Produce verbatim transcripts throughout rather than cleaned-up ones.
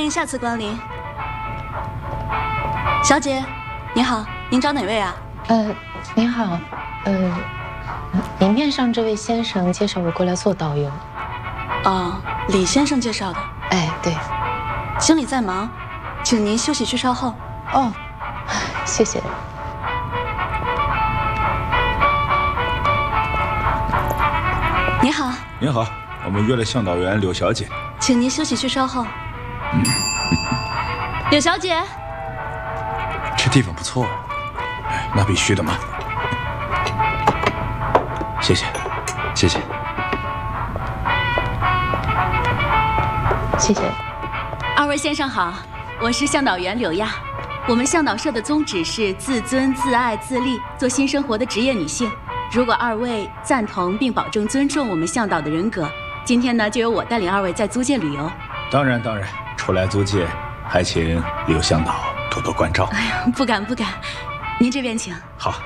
迎下次光临。小姐，你好，您找哪位啊？ 呃，您好，呃，明面上这位先生介绍我过来做导游。 哦，李先生介绍的。 哎，对。 经理在忙，请您休息区稍后。 哦，谢谢。 你好。 您好，我们约了向导员柳小姐， 请您休息区稍后。嗯，柳小姐， 这地方不错。哎，那必须的嘛。谢谢，谢谢， 谢谢。 二位先生好，我是向导员柳亚。我们向导社的宗旨是自尊、自爱、自立，做新生活的职业女性。如果二位赞同并保证尊重我们向导的人格，今天呢就由我带领二位在租界旅游。 当然当然，出来租界，还请柳向导多多关照。 哎呀，不敢不敢，您这边请。 好。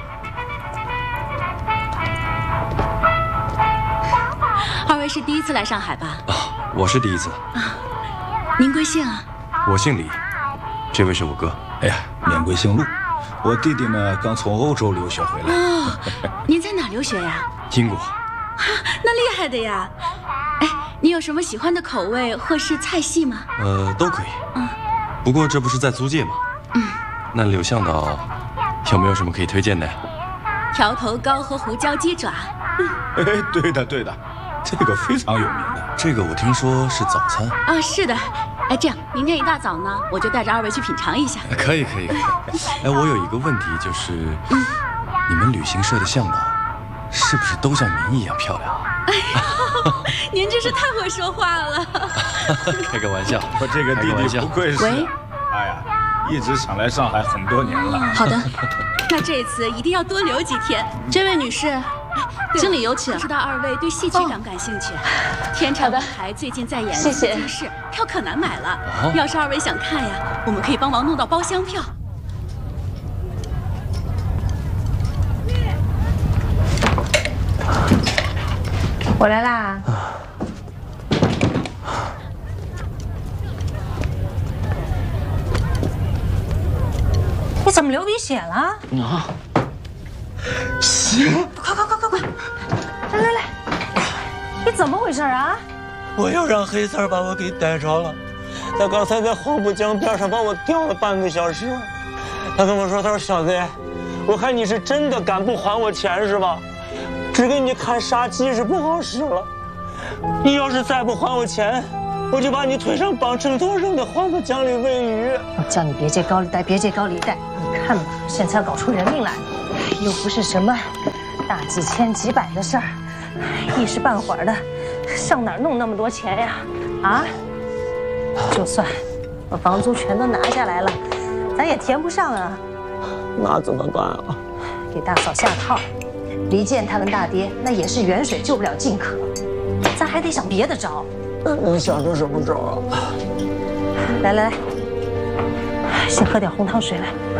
二位是第一次来上海吧？ 啊，我是第一次。 啊，您贵姓啊？ 我姓李，这位是我哥。 哎呀，免贵姓陆。我弟弟呢，刚从欧洲留学回来。 哦，您在哪留学呀？ 英国。 啊，那厉害的呀！哎，你有什么喜欢的口味或是菜系吗？ 呃，都可以。嗯，不过这不是在租界吗？嗯。那柳向导有没有什么可以推荐的呀？ 条头糕和胡椒鸡爪。 哎，对的对的，这个非常有名的。 这个我听说是早餐。 啊，是的。哎，这样明天一大早呢，我就带着二位去品尝一下。 可以可以可以。哎，我有一个问题，就是，嗯，你们旅行社的向导是不是都像您一样漂亮？ 哎呀，您真是太会说话了。 开个玩笑， 我这个弟弟不愧是。 喂。 哎呀，一直想来上海很多年了。 好的，那这次一定要多留几天。这位女士。经理有请。不知道二位对戏曲感不感兴趣？天朝的台最近在演《四季市》，票可难买了。哦、要是二位想看呀，我们可以帮忙弄到包厢票。 我来啦。 你怎么流鼻血了？啊！ 血！ 快快快快快！来来来，你怎么回事啊？ 我又让黑三把我给逮着了，他刚才在黄浦江边上把我吊了半个小时。他跟我说：“他说小子，我看你是真的敢不还我钱是吧？只给你看杀鸡是不好使了。你要是再不还我钱，我就把你腿上绑秤砣扔到黄浦江里喂鱼。” 我叫你别借高利贷，别借高利贷。你看吧，现在搞出人命来了，又不是什么大几千几百的事儿，一时半会儿的，上哪儿弄那么多钱呀？啊！就算把房租全都拿下来了，咱也填不上啊。 那怎么办啊？ 给大嫂下套，离间他跟大爹，那也是远水救不了近渴，咱还得想别的招。 那能想出什么招啊？ 来来来，先喝点红糖水来。